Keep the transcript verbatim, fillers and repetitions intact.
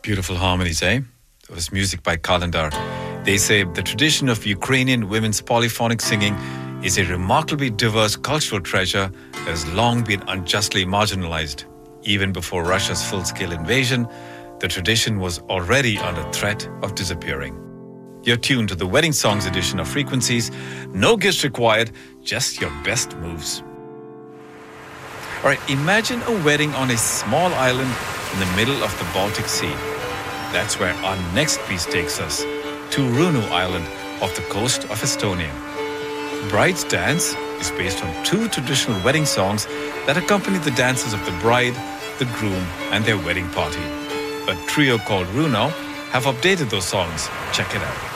Beautiful harmonies, eh? It was music by Kalendar. They say the tradition of Ukrainian women's polyphonic singing is a remarkably diverse cultural treasure that has long been unjustly marginalized. Even before Russia's full-scale invasion, the tradition was already under threat of disappearing. You're tuned to the Wedding Songs edition of Frequencies. No gifts required, just your best moves. All right, imagine a wedding on a small island in the middle of the Baltic Sea. That's where our next piece takes us, to Runo Island off the coast of Estonia. Bride's Dance is based on two traditional wedding songs that accompany the dances of the bride, the groom, and their wedding party. A trio called Runo have updated those songs. Check it out.